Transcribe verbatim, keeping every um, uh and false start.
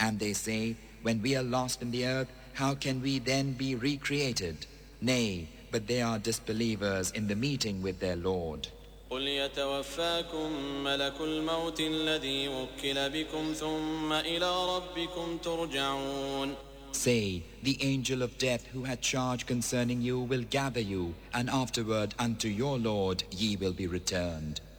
And they say, when we are lost in the earth, how can we then be recreated? Nay, but they are disbelievers in the meeting with their Lord. قل يتوفاكم ملك الموت الذي وكل بكم ثم إلى ربكم ترجعون. Say, the angel of death who had charge concerning you will gather you, and afterward unto your Lord ye will be returned.